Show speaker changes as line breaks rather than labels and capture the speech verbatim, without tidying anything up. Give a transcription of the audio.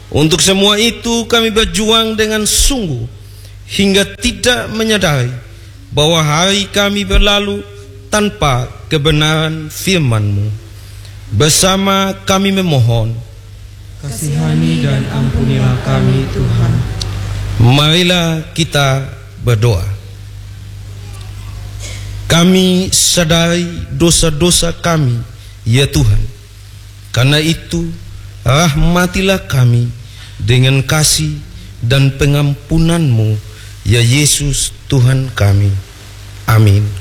Untuk semua itu kami berjuang dengan sungguh hingga tidak menyadari bahwa hari kami berlalu tanpa kebenaran firman-Mu. Bersama kami memohon,
kasihani dan ampunilah kami Tuhan.
Marilah kita berdoa. Kami sadari dosa-dosa kami, ya Tuhan. Karena itu rahmatilah kami dengan kasih dan pengampunan-Mu, ya Yesus Tuhan kami. Amin.